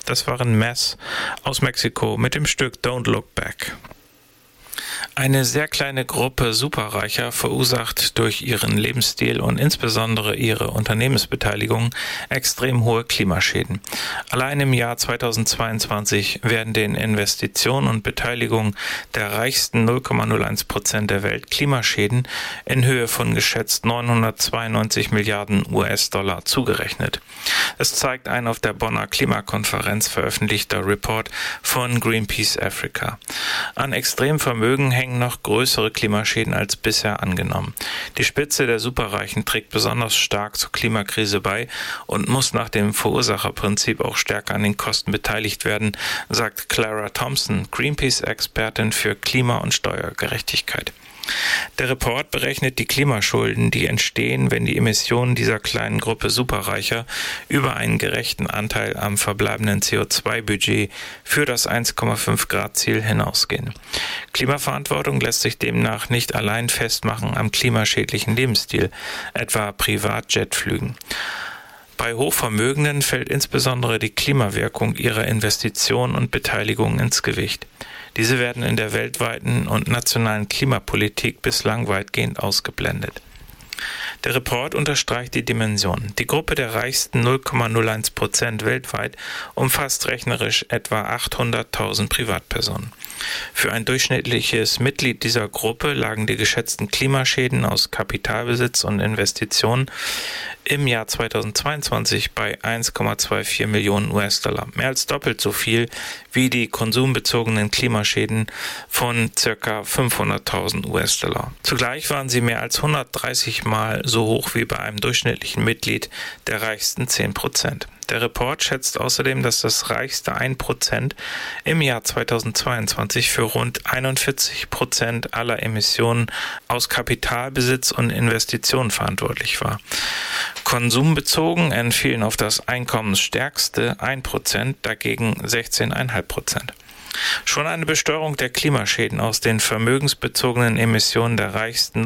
Das waren Mess aus Mexiko mit dem Stück Don't Look Back. Eine sehr kleine Gruppe Superreicher verursacht durch ihren Lebensstil und insbesondere ihre Unternehmensbeteiligung extrem hohe Klimaschäden. Allein im Jahr 2022 werden den Investitionen und Beteiligungen der reichsten 0,01% der Welt Klimaschäden in Höhe von geschätzt 992 Milliarden US-Dollar zugerechnet. Es zeigt ein auf der Bonner Klimakonferenz veröffentlichter Report von Greenpeace Africa. An Extremvermögen hängen noch größere Klimaschäden als bisher angenommen. Die Spitze der Superreichen trägt besonders stark zur Klimakrise bei und muss nach dem Verursacherprinzip auch stärker an den Kosten beteiligt werden, sagt Clara Thompson, Greenpeace-Expertin für Klima- und Steuergerechtigkeit. Der Report berechnet die Klimaschulden, die entstehen, wenn die Emissionen dieser kleinen Gruppe Superreicher über einen gerechten Anteil am verbleibenden CO2-Budget für das 1,5-Grad-Ziel hinausgehen. Klimaverantwortung lässt sich demnach nicht allein festmachen am klimaschädlichen Lebensstil, etwa Privatjetflügen. Bei Hochvermögenden fällt insbesondere die Klimawirkung ihrer Investitionen und Beteiligungen ins Gewicht. Diese werden in der weltweiten und nationalen Klimapolitik bislang weitgehend ausgeblendet. Der Report unterstreicht die Dimension. Die Gruppe der reichsten 0,01% weltweit umfasst rechnerisch etwa 800.000 Privatpersonen. Für ein durchschnittliches Mitglied dieser Gruppe lagen die geschätzten Klimaschäden aus Kapitalbesitz und Investitionen im Jahr 2022 bei 1,24 Millionen US-Dollar, mehr als doppelt so viel wie die konsumbezogenen Klimaschäden von ca. 500.000 US-Dollar. Zugleich waren sie mehr als 130 Mal so hoch wie bei einem durchschnittlichen Mitglied der reichsten 10%. Der Report schätzt außerdem, dass das reichste 1% im Jahr 2022 für rund 41% aller Emissionen aus Kapitalbesitz und Investitionen verantwortlich war. Konsumbezogen entfielen auf das einkommensstärkste 1%, dagegen 16,5%. Schon eine Besteuerung der Klimaschäden aus den vermögensbezogenen Emissionen der reichsten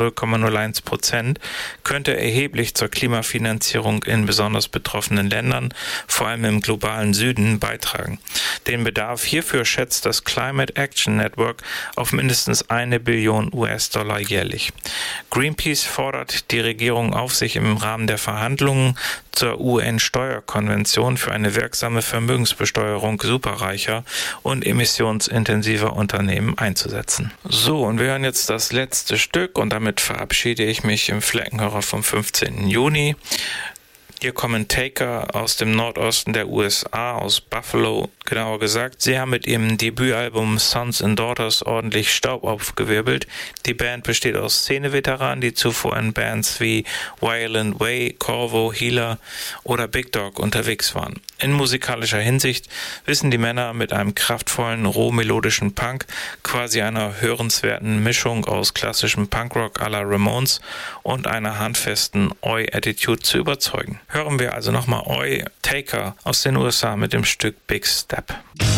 0,01% könnte erheblich zur Klimafinanzierung in besonders betroffenen Ländern, vor allem im globalen Süden, beitragen. Den Bedarf hierfür schätzt das Climate Action Network auf mindestens 1 Billion US-Dollar jährlich. Greenpeace fordert die Regierung auf, sich im Rahmen der Verhandlungen zur UN-Steuerkonvention für eine wirksame Vermögensbesteuerung superreicher und emissionsintensiver Unternehmen einzusetzen. So, und wir hören jetzt das letzte Stück und damit verabschiede ich mich im Fleckenhörer vom 15. Juni. Hier kommen Taker aus dem Nordosten der USA, aus Buffalo genauer gesagt. Sie haben mit ihrem Debütalbum Sons and Daughters ordentlich Staub aufgewirbelt. Die Band besteht aus Szeneveteranen, die zuvor in Bands wie Violent Way, Corvo, Healer oder Big Dog unterwegs waren. In musikalischer Hinsicht wissen die Männer mit einem kraftvollen, roh-melodischen Punk, quasi einer hörenswerten Mischung aus klassischem Punkrock à la Ramones und einer handfesten Oi-Attitude zu überzeugen. Hören wir also nochmal Oi, Taker aus den USA mit dem Stück Big Step.